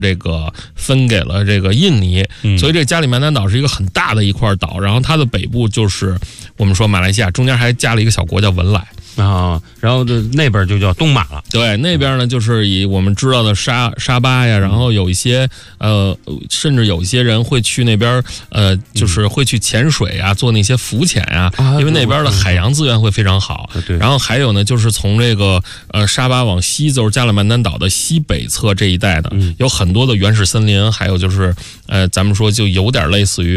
这个分给了这个印尼，所以这加里曼丹岛是一个很大的一块岛，然后它的北部就是我们说马来西亚，中间还加了一个小国叫文莱。 然后那边就叫东马了。 对，那边呢就是以我们知道的沙巴呀，然后有一些甚至有一些人会去那边就是会去潜水啊，做那些浮潜啊，因为那边的海洋资源会非常好。 对。 然后还有呢，就是从这个沙巴往西，就是加里曼丹岛的西北侧这一带的，有很多的原始森林，还有就是咱们说就有点类似于